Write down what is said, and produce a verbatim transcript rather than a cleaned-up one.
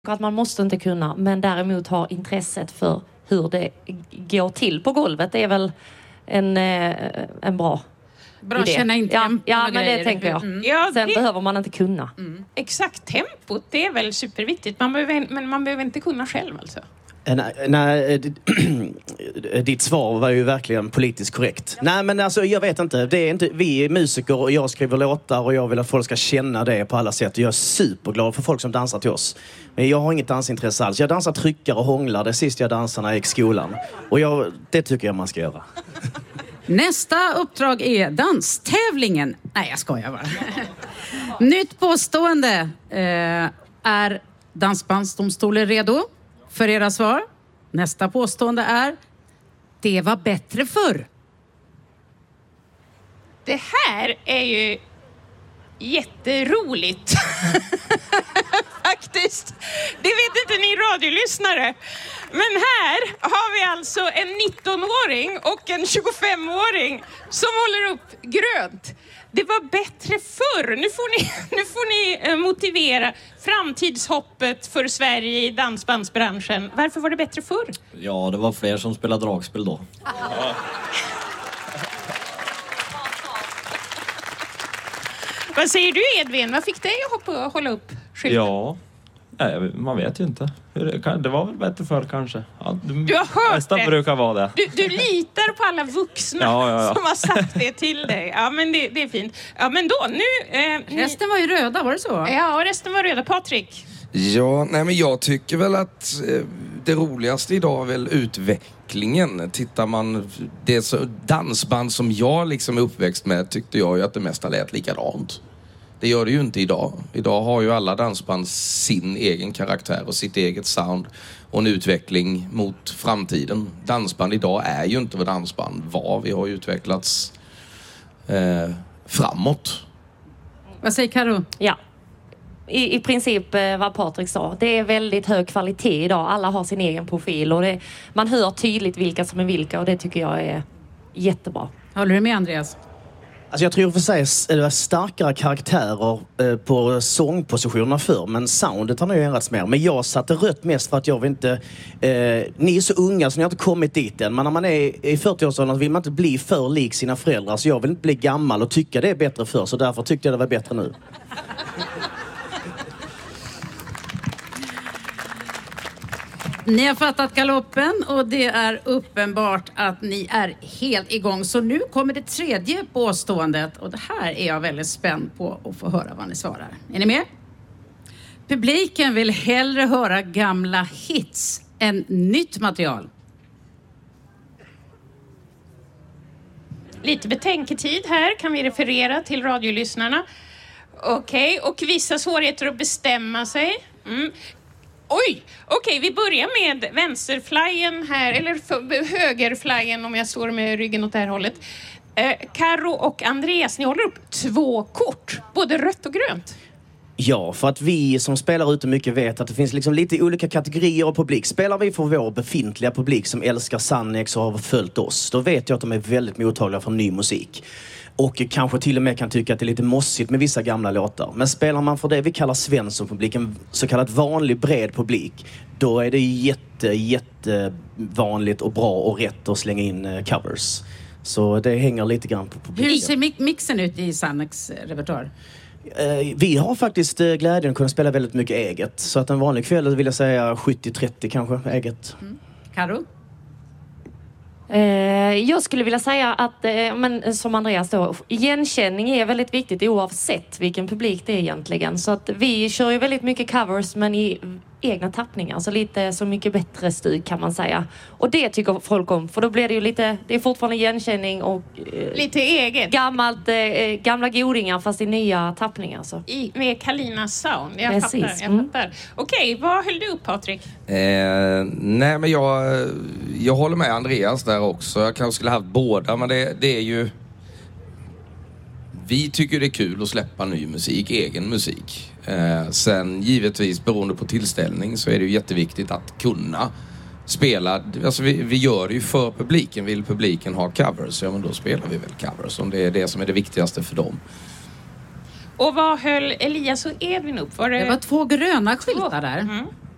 att man måste inte kunna, men däremot ha intresset för hur det går till på golvet. Det är väl en, en bra Bra idé. Känna in tempo. Ja, ja men det tänker jag. Mm. Ja, Sen det... behöver man inte kunna. Mm. Exakt, tempot, det är väl superviktigt. Man behöver, men man behöver inte kunna själv alltså. Nej, nej, ditt svar var ju verkligen politiskt korrekt. Ja. Nej, men alltså jag vet inte. Det är inte. Vi är musiker och jag skriver låtar och jag vill att folk ska känna det på alla sätt. Jag är superglad för folk som dansar till oss. Men jag har inget dansintresse alls. Jag dansar tryckare och hånglar. Det sist jag dansade när jag gick i skolan. Och jag, det tycker jag man ska göra. Nästa uppdrag är danstävlingen. Nej, jag skojar bara. Nytt påstående. Eh, är Dansbandsdomstolen redo för era svar? Nästa påstående är: det var bättre förr. Det här är ju jätteroligt. Faktiskt. Det vet inte ni radiolyssnare. Men här har vi alltså en nittonåring och en tjugofemåring som håller upp grönt. Det var bättre förr. Nu får ni, nu får ni motivera framtidshoppet för Sverige i dansbandsbranschen. Varför var det bättre förr? Ja, det var fler som spelade dragspel då. Vad säger du, Edvin? Vad fick dig att hoppa och hålla upp skylten? Ja, nej, man vet ju inte. Det var väl bättre förr kanske. Ja, du, du har hört nästan det. Brukar vara det. Du, du litar på alla vuxna ja, ja, ja. som har sagt det till dig. Ja, men det, det är fint. Ja, men då, nu... Eh, ni... Resten var ju röda, var det så? Ja, och resten var röda. Patrik? Ja, nej men jag tycker väl att eh, det roligaste idag är väl utvecklingen. Tittar man, det är så, dansband som jag liksom är uppväxt med tyckte jag ju att det mesta lät likadant. Det gör det ju inte idag. Idag har ju alla dansband sin egen karaktär och sitt eget sound och en utveckling mot framtiden. Dansband idag är ju inte vad dansband var. Vi har ju utvecklats eh, framåt. Vad säger Karo? Ja. I, I princip vad Patrik sa. Det är väldigt hög kvalitet idag. Alla har sin egen profil och det, man hör tydligt vilka som är vilka och det tycker jag är jättebra. Håller du med, Andreas? Alltså jag tror för sig det var starkare karaktärer eh, på sångpositionerna förr, men soundet har nu ändrats mer. Men jag satte rött mest för att jag vill inte... Eh, ni är så unga så ni har inte kommit dit än. Men när man är i fyrtioårsåldern vill man inte bli för lik sina föräldrar. Så jag vill inte bli gammal och tycka det är bättre förr. Så därför tyckte jag det var bättre nu. Ni har fattat galoppen och det är uppenbart att ni är helt igång. Så nu kommer det tredje påståendet och det här är jag väldigt spänd på att få höra vad ni svarar. Är ni med? Publiken vill hellre höra gamla hits än nytt material. Lite betänketid här kan vi referera till radiolyssnarna. Okej, okay. Och vissa svårigheter att bestämma sig. Mm. Oj, okej, okay, vi börjar med vänsterflyen här, eller högerflyen om jag står med ryggen åt det här hållet. Eh, Karo och Andreas, ni håller upp två kort, både rött och grönt. Ja, för att vi som spelar ute mycket vet att det finns liksom lite olika kategorier av publik. Spelar vi för vår befintliga publik som älskar Sannex och har följt oss, då vet jag att de är väldigt mottagliga för ny musik. Och kanske till och med kan tycka att det är lite mossigt med vissa gamla låtar. Men spelar man för det vi kallar Svensson-publik, en så kallad vanlig bred publik, då är det jätte, jätte vanligt och bra och rätt att slänga in covers. Så det hänger lite grann på publiken. Hur ser mixen ut i Sannex repertoar? Vi har faktiskt glädjen att kunna spela väldigt mycket eget. Så att en vanlig kväll vill jag säga sjuttio trettio kanske eget. Mm. Karo? Jag skulle vilja säga att, men som Andreas då, igenkänning är väldigt viktigt oavsett vilken publik det är egentligen. Så att vi kör ju väldigt mycket covers men i egna tappningar. Så lite så mycket bättre stuk kan man säga. Och det tycker folk om. För då blir det ju lite, det är fortfarande igenkänning och... Lite eget. Gammalt, eh, gamla godingar fast i nya tappningar. Så. I, med Kalinas sound. Jag Precis. fattar, jag fattar. Mm. Okej, vad höll du upp, Patrik? Eh, nej, men jag, jag håller med Andreas där också. Jag kanske skulle haft båda, men det, det är ju... Vi tycker det är kul att släppa ny musik, egen musik. Eh, sen givetvis beroende på tillställning så är det ju jätteviktigt att kunna spela. Alltså vi, vi gör det ju för publiken. Vill publiken ha covers, ja men då spelar vi väl covers om det är det som är det viktigaste för dem. Och vad höll Elias och Edvin upp? Var det... det var två gröna skyltar där. Mm.